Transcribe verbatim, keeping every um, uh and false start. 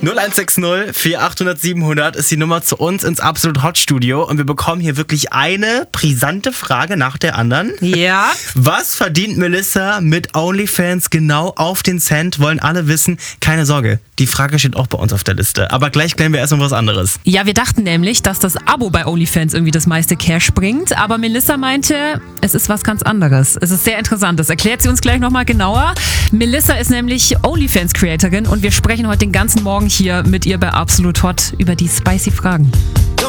null eins sechs null vier achthundert siebenhundert ist die Nummer zu uns ins Absolut Hot Studio und wir bekommen hier wirklich eine brisante Frage nach der anderen. Ja. Was verdient Melissa mit OnlyFans genau auf den Cent? Wollen alle wissen. Keine Sorge, die Frage steht auch bei uns auf der Liste. Aber gleich klären wir erstmal was anderes. Ja, wir dachten nämlich, dass das Abo bei OnlyFans irgendwie das meiste Cash bringt, aber Melissa meinte, es ist was ganz anderes. Es ist sehr interessant. Das erklärt sie uns gleich nochmal genauer. Melissa ist nämlich OnlyFans-Creatorin und wir sprechen heute den ganzen Morgen hier mit ihr bei Absolut Hot über die spicy Fragen.